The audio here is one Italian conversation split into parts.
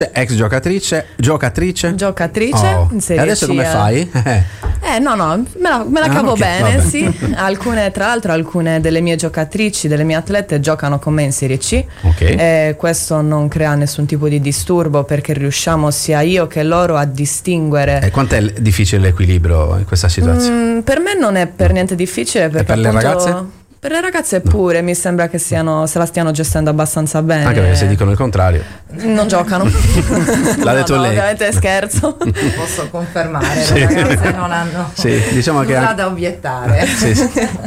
Ex giocatrice. In E Serie adesso C, come fai? No, me la cavo ok, bene, vabbè. sì. Tra l'altro alcune delle mie giocatrici, delle mie atlete giocano con me in Serie C. Ok. E questo non crea nessun tipo di disturbo perché riusciamo sia io che loro a distinguere. E quanto è difficile l'equilibrio in questa situazione? Per me non è per niente difficile perché per le appunto, ragazze? Per le ragazze pure mi sembra che se la stiano gestendo abbastanza bene. Anche perché se dicono il contrario. Non giocano. L'ha detto lei. Ovviamente scherzo. Posso confermare, Sì. le ragazze non hanno Sì, diciamo che nulla da obiettare. sì.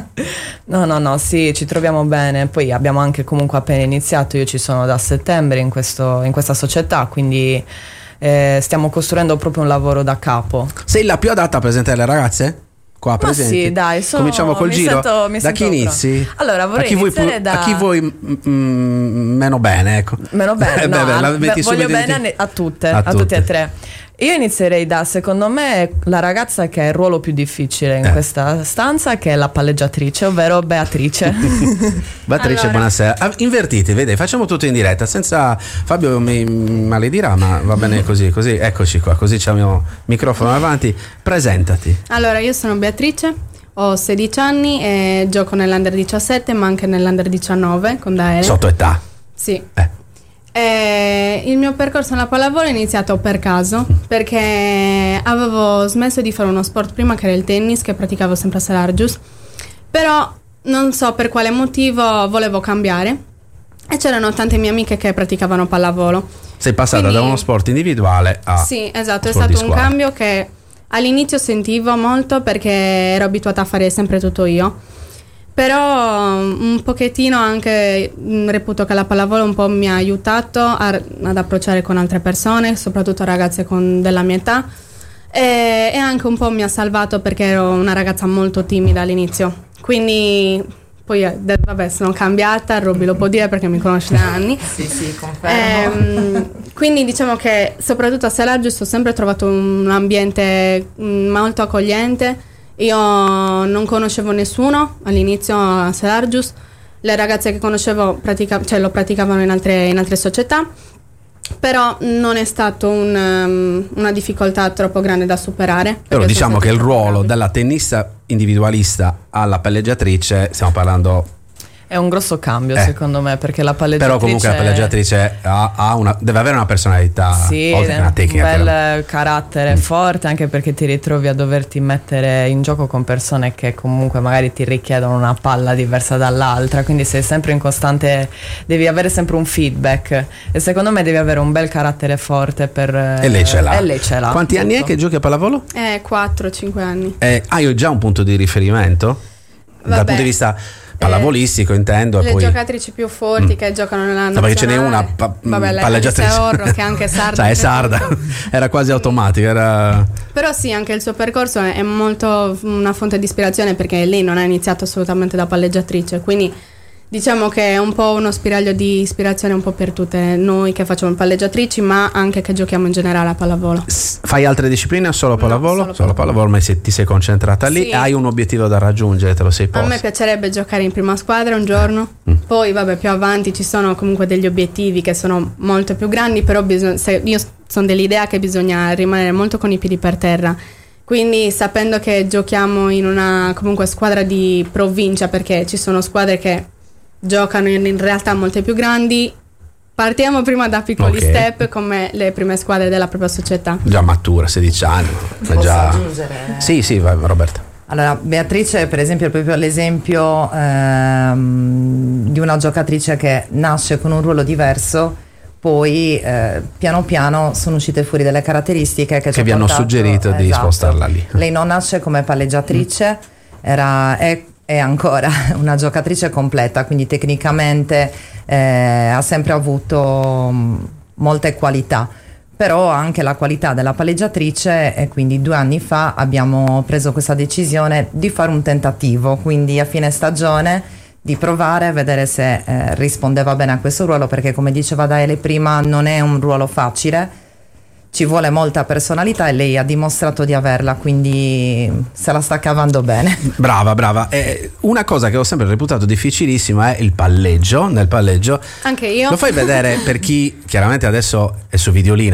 No, sì, ci troviamo bene. Poi abbiamo anche comunque appena iniziato. Io ci sono da settembre in questa società, quindi stiamo costruendo proprio un lavoro da capo. Sei la più adatta a presentare le ragazze? Qua Ma presenti? sì, dai, cominciamo col mi giro. mi Da chi sento inizi? Allora, vorrei iniziare da... A chi vuoi meno bene, ecco. Meno bene, no, la metti voglio subito bene a tutte, a a tutti tutte. e tre. Io inizierei da, secondo me, la ragazza che ha il ruolo più difficile in questa stanza, che è la palleggiatrice, ovvero Beatrice. Beatrice, Allora. buonasera. Invertiti, vede, facciamo tutto in diretta, senza Fabio mi maledirà, ma va bene così, eccoci qua, così c'è il mio microfono avanti. Presentati. Allora, io sono Beatrice, ho 16 anni e gioco nell'Under 17 ma anche nell'Under 19 con Daele. Sotto età. Sì. E il mio percorso nella pallavolo è iniziato per caso perché avevo smesso di fare uno sport prima che era il tennis che praticavo sempre a Salargius, però non so per quale motivo volevo cambiare e c'erano tante mie amiche che praticavano pallavolo. Sei passata Quindi- da uno sport individuale a Sì, esatto, è sport di stato un squadra. cambio che all'inizio sentivo molto perché ero abituata a fare sempre tutto io, però un pochettino anche reputo che la pallavolo un po' mi ha aiutato ad approcciare con altre persone, soprattutto ragazze della mia età, e anche un po' mi ha salvato perché ero una ragazza molto timida all'inizio, quindi poi vabbè, sono cambiata, Robby lo può dire perché mi conosce da anni. Sì, confermo. Quindi diciamo che soprattutto a Salargius ho sempre trovato un ambiente molto accogliente. Io non conoscevo nessuno all'inizio a Salargius, le ragazze che conoscevo lo praticavano in altre società, però non è stato una difficoltà troppo grande da superare. Però perché diciamo sono che il stati ruolo bravi. della tennista individualista alla palleggiatrice, stiamo parlando. È un grosso cambio secondo me perché la palleggiatrice... Però comunque la palleggiatrice deve avere una personalità, Sì, oltre che una tecnica. un bel carattere forte, anche perché ti ritrovi a doverti mettere in gioco con persone che comunque magari ti richiedono una palla diversa dall'altra, quindi sei sempre in costante, devi avere sempre un feedback e secondo me devi avere un bel carattere forte per... E lei ce l'ha. E lei ce l'ha. Quanti anni è tutto. che giochi a pallavolo? 4-5 anni. Hai già un punto di riferimento? Dal Vabbè. punto di vista pallavolistico intendo. Le e poi giocatrici più forti che giocano nella No, perché ce n'è una nazionale. Vabbè, lei palleggiatrice Alice Orro, che è anche sarda. Cioè, è sarda. Era quasi automatica, era... Però sì, anche il suo percorso è molto una fonte di ispirazione perché lei non ha iniziato assolutamente da palleggiatrice, quindi diciamo che è un po' uno spiraglio di ispirazione un po' per tutte noi che facciamo palleggiatrici, ma anche che giochiamo in generale a pallavolo. Fai altre discipline o solo pallavolo? solo pallavolo, ma ti sei concentrata lì Sì. e hai un obiettivo da raggiungere, te lo sei A posto? me piacerebbe giocare in prima squadra un giorno, poi vabbè più avanti ci sono comunque degli obiettivi che sono molto più grandi, però io sono dell'idea che bisogna rimanere molto con i piedi per terra, quindi sapendo che giochiamo in una comunque squadra di provincia, perché ci sono squadre che giocano in realtà molte più grandi, partiamo prima da piccoli Ok. step come le prime squadre della propria società. Già matura, 16 anni. È Posso già... aggiungere? Sì, vai, Roberta. Allora, Beatrice per esempio è proprio l'esempio di una giocatrice che nasce con un ruolo diverso, poi piano piano sono uscite fuori delle caratteristiche che ci vi ha hanno portato- suggerito di spostarla lì. Lei non nasce come palleggiatrice, è ancora una giocatrice completa, quindi tecnicamente ha sempre avuto molte qualità, però anche la qualità della palleggiatrice, e quindi 2 anni fa abbiamo preso questa decisione di fare un tentativo, quindi a fine stagione di provare a vedere se rispondeva bene a questo ruolo, perché come diceva Daele prima non è un ruolo facile. ci vuole molta personalità e lei ha dimostrato di averla, quindi se la sta cavando bene. Brava. Una cosa che ho sempre reputato difficilissima è il palleggio. Nel palleggio Anche io. lo fai vedere per chi chiaramente adesso è su Videolina